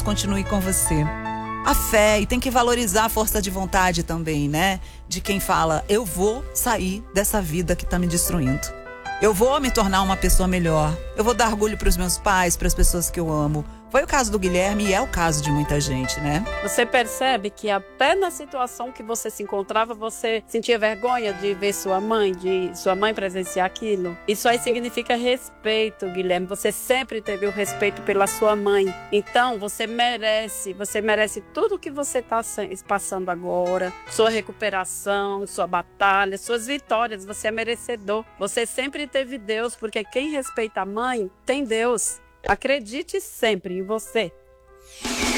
continue com você. A fé, e tem que valorizar a força de vontade também, né? De quem fala, eu vou sair dessa vida que tá me destruindo. Eu vou me tornar uma pessoa melhor. Eu vou dar orgulho para os meus pais, para as pessoas que eu amo. Foi o caso do Guilherme e é o caso de muita gente, né? Você percebe que até na situação que você se encontrava, você sentia vergonha de ver sua mãe presenciar aquilo? Isso aí significa respeito, Guilherme. Você sempre teve o respeito pela sua mãe. Então, você merece tudo que você está passando agora. Sua recuperação, sua batalha, suas vitórias. Você é merecedor. Você sempre teve Deus, porque quem respeita a mãe tem Deus. Acredite sempre em você.